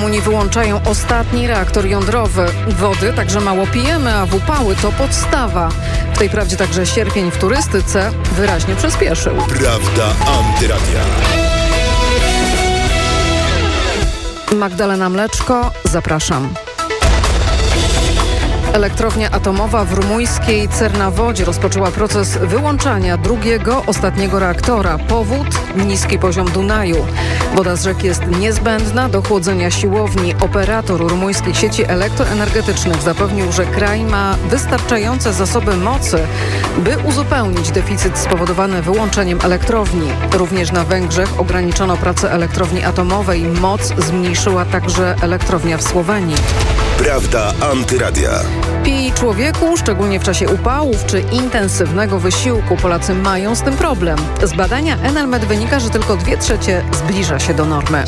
Rumunii wyłączają ostatni reaktor jądrowy. Wody także mało pijemy, a w upały to podstawa. W tej prawdzie także sierpień w turystyce wyraźnie przyspieszył. Prawda Antyradia. Magdalena Mleczko, zapraszam. Elektrownia atomowa w rumuńskiej Cernawodzie rozpoczęła proces wyłączania drugiego, ostatniego reaktora. Powód? Niski poziom Dunaju. Woda z rzek jest niezbędna do chłodzenia siłowni. Operator rumuńskich sieci elektroenergetycznych zapewnił, że kraj ma wystarczające zasoby mocy, by uzupełnić deficyt spowodowany wyłączeniem elektrowni. Również na Węgrzech ograniczono pracę elektrowni atomowej. Moc zmniejszyła także elektrownia w Słowenii. Prawda Antyradia. Pij człowieku, szczególnie w czasie upałów czy intensywnego wysiłku. Polacy mają z tym problem. Z badania Enelmet wynika, że tylko 2/3 zbliża się do normy.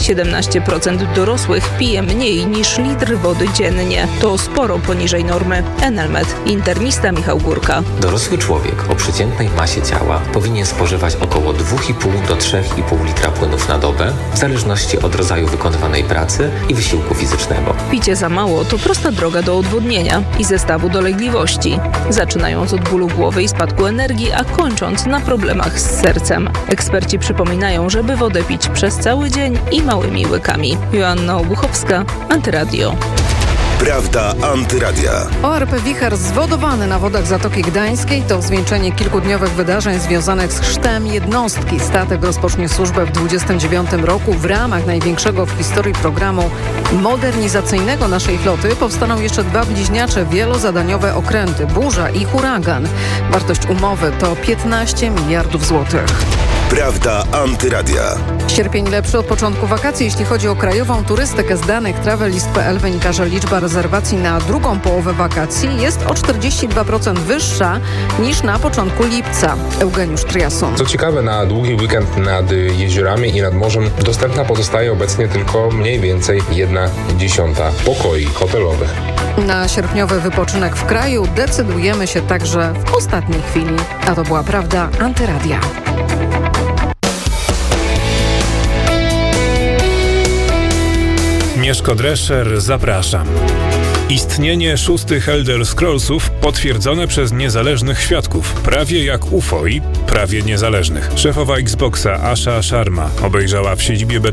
17% dorosłych pije mniej niż litr wody dziennie. To sporo poniżej normy. Enelmet. Internista Michał Górka. Dorosły człowiek o przeciętnej masie ciała powinien spożywać około 2,5 do 3,5 litra płynów na dobę, w zależności od rodzaju wykonywanej pracy i wysiłku fizycznego. Picie za mało to prosta droga do odwodnienia i zestawu dolegliwości. Zaczynając od bólu głowy i spadku energii, a kończąc na problemach z sercem. Eksperci przypominają, żeby wodę pić przez cały dzień i małymi łykami. Joanna Obuchowska, Antyradio. Prawda Antyradia. ORP Wicher zwodowany na wodach Zatoki Gdańskiej to zwieńczenie kilkudniowych wydarzeń związanych z chrztem jednostki. Statek rozpocznie służbę w 2029 roku. W ramach największego w historii programu modernizacyjnego naszej floty powstaną jeszcze 2 bliźniacze wielozadaniowe okręty Burza i Huragan. Wartość umowy to 15 miliardów złotych. Prawda Antyradia. Sierpień lepszy od początku wakacji. Jeśli chodzi o krajową turystykę, z danych travelist.pl wynika, że liczba rezerwacji na drugą połowę wakacji jest o 42% wyższa niż na początku lipca. Eugeniusz Triason. Co ciekawe, na długi weekend nad jeziorami i nad morzem dostępna pozostaje obecnie tylko mniej więcej 1/10 pokoi hotelowych. Na sierpniowy wypoczynek w kraju decydujemy się także w ostatniej chwili. A to była Prawda Antyradia. Mieszko Drescher, zapraszam. Istnienie 6 Elder Scrollsów potwierdzone przez niezależnych świadków, prawie jak UFO i prawie niezależnych. Szefowa Xboxa Asha Sharma obejrzała w siedzibie